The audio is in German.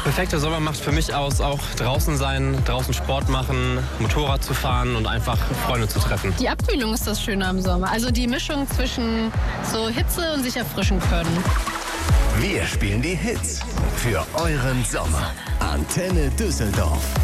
perfekte Sommer macht für mich aus, auch draußen sein, draußen Sport machen, Motorrad zu fahren und einfach Freunde zu treffen. Die Abkühlung ist das Schöne am Sommer. Also die Mischung zwischen so Hitze und sich erfrischen können. Wir spielen die Hits für euren Sommer. Antenne Düsseldorf.